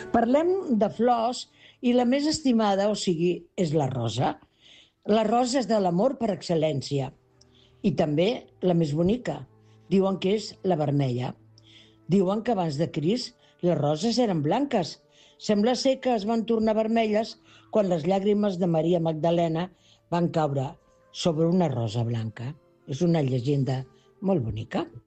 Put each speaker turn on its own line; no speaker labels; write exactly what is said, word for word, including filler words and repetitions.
Parlem de flors i la més estimada, o sigui, és la rosa. La rosa és de l'amor per excel·lència. I també la més bonica. Diuen que és la vermella. Diuen que abans de Crist les roses eren blanques. Sembla ser que es van tornar vermelles quan les llàgrimes de Maria Magdalena van caure sobre una rosa blanca. És una llegenda molt bonica.